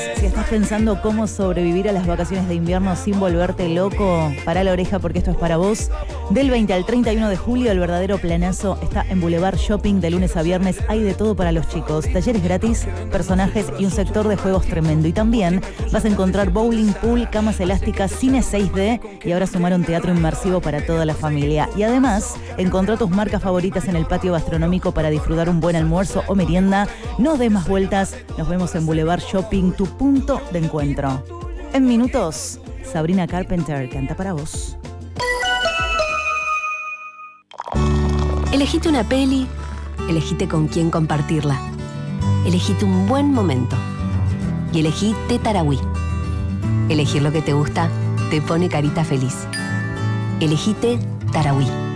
Si estás pensando cómo sobrevivir a las vacaciones de invierno sin volverte loco, pará la oreja porque esto es para vos. Del 20 al 31 de julio, el verdadero planazo está en Boulevard Shopping. De lunes a viernes hay de todo para los chicos. Talleres gratis, personajes y un sector de juegos tremendo. Y también vas a encontrar bowling, pool, camas elásticas, cine 6D y ahora sumaron teatro inmersivo para toda la familia. Y además, encontrá tus marcas favoritas en el patio gastronómico para disfrutar un buen almuerzo o merienda. No des más vueltas, nos vemos en Boulevard Shopping, tu punto de encuentro. En minutos, Sabrina Carpenter canta para vos. Elegite una peli, elegite con quién compartirla. Elegite un buen momento. Y elegí Tarahui. Elegir lo que te gusta te pone carita feliz. Elegite Tarahui.